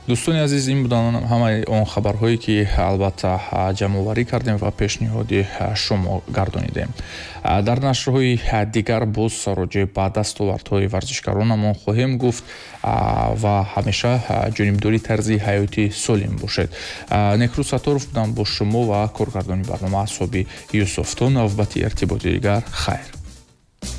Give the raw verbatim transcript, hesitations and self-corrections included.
дӯстони азиз, ин буданд ҳамаи он хабарҳое ки албатта ҷамъоварӣ кардем ва пешниҳоди шумо гардонидем. Дар нашрҳои дигар боз раҷеъ ба дастовардҳои варзишгаронамон хоҳем гуфт ва ҳамеша ҷонибдори тарзи ҳаёти солим бошед. Некру Сатторов будам бо шумо ва коргардони барнома Асоби Юсуф. То навбати иртиботи дигар, хайр.